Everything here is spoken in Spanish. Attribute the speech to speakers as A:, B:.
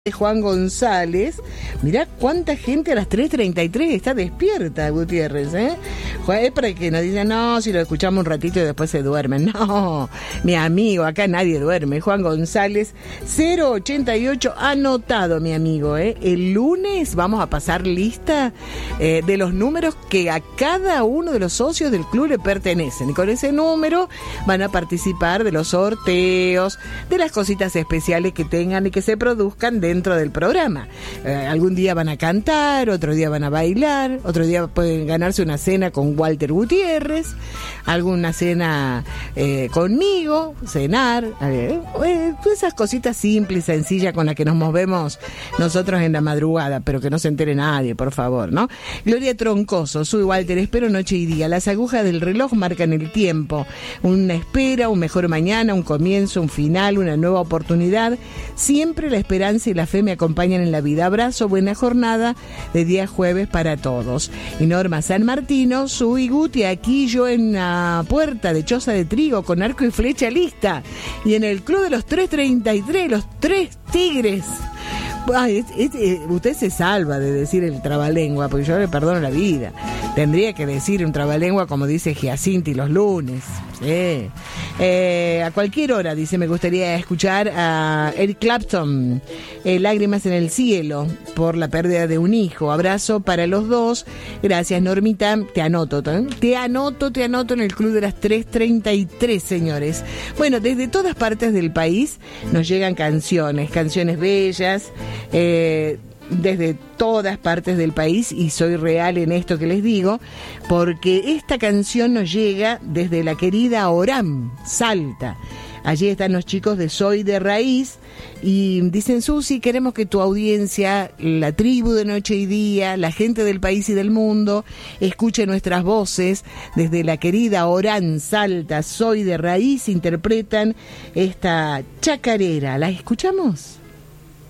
A: de Juan González. Mirá cuánta gente a las 3:33 está despierta, Gutiérrez, ¿eh? Es para que nos digan, no, si lo escuchamos un ratito y después se duermen. No, mi amigo, acá nadie duerme. Juan González, 088, anotado, mi amigo, ¿eh? El lunes vamos a pasar lista de los números que a cada uno de los socios del club le pertenecen. Y con ese número van a participar de los sorteos, de las cositas especiales que tengan y que se produzcan dentro del programa. Algún día van a cantar, otro día van a bailar, otro día pueden ganarse una cena con Walter Gutiérrez, alguna cena conmigo, cenar, todas esas cositas simples y sencillas con las que nos movemos nosotros en la madrugada, pero que no se entere nadie, por favor, ¿no? Gloria Troncoso, soy Walter, espero noche y día. Las agujas del reloj marcan el tiempo, una espera, un mejor mañana, un comienzo, un final, una nueva oportunidad. Siempre la esperanza y la fe me acompañan en la vida. Abrazo, buena jornada de día jueves para todos. Y Norma San Martino, soy Guti, aquí yo en la puerta de Choza de Trigo con arco y flecha lista. Y en el club de los 333, los tres tigres. Ay, usted se salva de decir el trabalengua, porque yo le perdono la vida. Tendría que decir un trabalengua como dice Giacinti los lunes. A cualquier hora, dice, me gustaría escuchar a Eric Clapton, Lágrimas en el cielo, por la pérdida de un hijo. Abrazo para los dos. Gracias, Normita. Te anoto en el club de las 3:33, señores. Bueno, desde todas partes del país nos llegan canciones bellas, desde todas partes del país, y soy real en esto que les digo, porque esta canción nos llega desde la querida Orán, Salta. Allí están los chicos de Soy de Raíz y dicen: Susi, queremos que tu audiencia, la tribu de Noche y Día, la gente del país y del mundo, escuche nuestras voces. Desde la querida Orán, Salta, Soy de Raíz, interpretan esta chacarera. ¿La escuchamos?